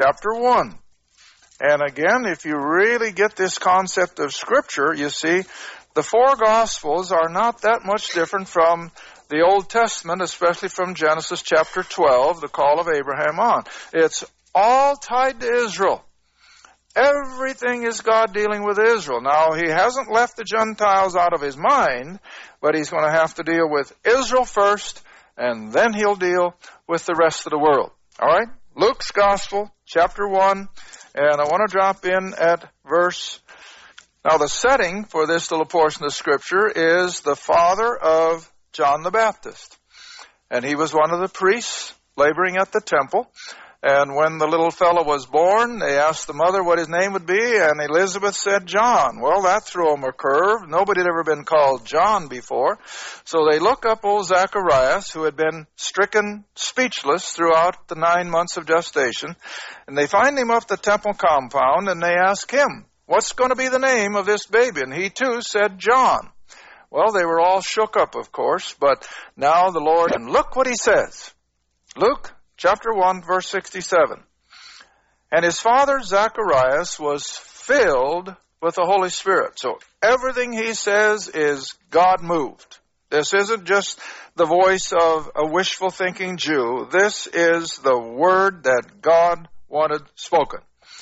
chapter 1. And again, if you really get this concept of Scripture, you see, the four Gospels are not that much different from the Old Testament, especially from Genesis chapter 12, the call of Abraham on. It's all tied to Israel. Everything is God dealing with Israel. Now, he hasn't left the Gentiles out of his mind, but he's going to have to deal with Israel first, and then he'll deal with the rest of the world. All right? Luke's Gospel, chapter 1, and I want to drop in at verse. Now, the setting for this little portion of Scripture is the father of John the Baptist. And he was one of the priests laboring at the temple. And when the little fellow was born, they asked the mother what his name would be, and Elizabeth said John. Well, that threw him a curve. Nobody had ever been called John before. So they look up old Zacharias, who had been stricken speechless throughout the 9 months of gestation, and they find him up the temple compound, and they ask him, what's going to be the name of this baby? And he too said John. Well, they were all shook up, of course, but now the Lord, and look what he says. Luke chapter 1, verse 67. And his father Zacharias was filled with the Holy Spirit. So everything he says is God moved. This isn't just the voice of a wishful thinking Jew. This is the word that God wanted spoken.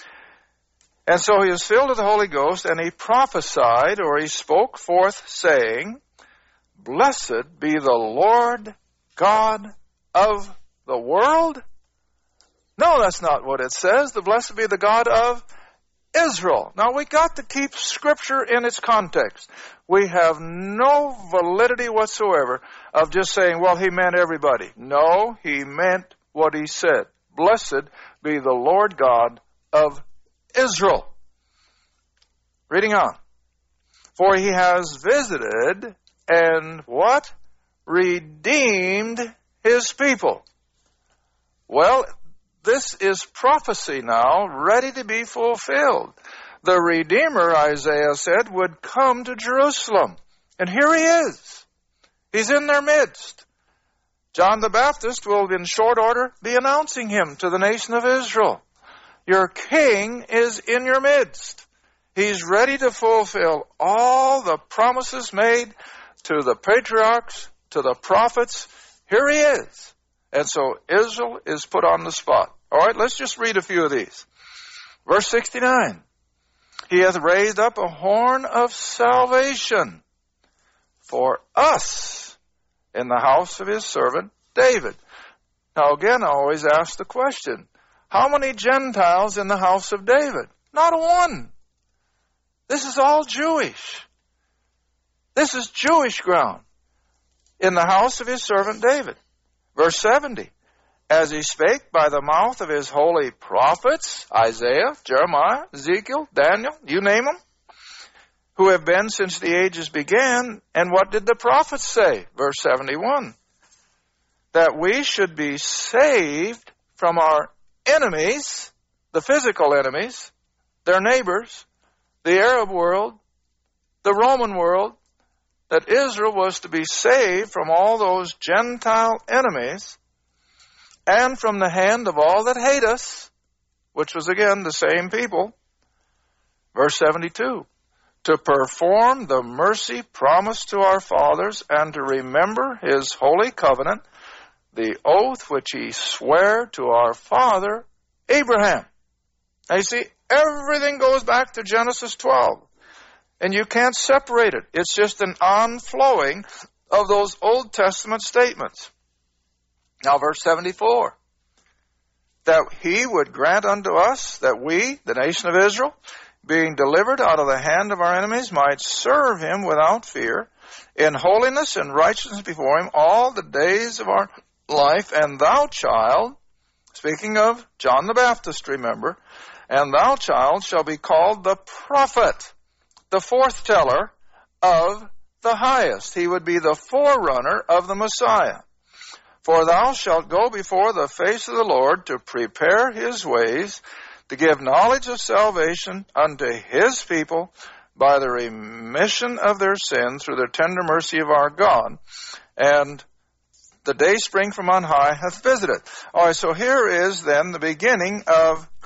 And so he was filled with the Holy Ghost, and he prophesied, or he spoke forth, saying, Blessed be the Lord God of the world? No, that's not what it says. The blessed be the God of Israel. Now, we got to keep Scripture in its context. We have no validity whatsoever of just saying, well, he meant everybody. No, he meant what he said. Blessed be the Lord God of Israel. Reading on. For he has visited and what? Redeemed his people. Well, this is prophecy now, ready to be fulfilled. The Redeemer, Isaiah said, would come to Jerusalem. And here he is. He's in their midst. John the Baptist will, in short order, be announcing him to the nation of Israel. Your king is in your midst. He's ready to fulfill all the promises made to the patriarchs, to the prophets. Here he is. And so Israel is put on the spot. All right, let's just read a few of these. Verse 69. He hath raised up a horn of salvation for us in the house of his servant David. Now again, I always ask the question, how many Gentiles in the house of David? Not one. This is all Jewish. This is Jewish ground in the house of his servant David. Verse 70, as he spake by the mouth of his holy prophets, Isaiah, Jeremiah, Ezekiel, Daniel, you name them, who have been since the ages began. And what did the prophets say? Verse 71, that we should be saved from our enemies, the physical enemies, their neighbors, the Arab world, the Roman world, that Israel was to be saved from all those Gentile enemies and from the hand of all that hate us, which was again the same people. Verse 72, to perform the mercy promised to our fathers and to remember his holy covenant, the oath which he sware to our father Abraham. Now you see, everything goes back to Genesis 12. And you can't separate it. It's just an onflowing of those Old Testament statements. Now, verse 74. That he would grant unto us that we, the nation of Israel, being delivered out of the hand of our enemies, might serve him without fear, in holiness and righteousness before him all the days of our life. And thou, child, speaking of John the Baptist, remember, and thou, child, shall be called the prophet, the foreteller of the highest. He would be the forerunner of the Messiah. For thou shalt go before the face of the Lord to prepare his ways, to give knowledge of salvation unto his people by the remission of their sins through the tender mercy of our God. And the day spring from on high hath visited. All right, so here is then the beginning of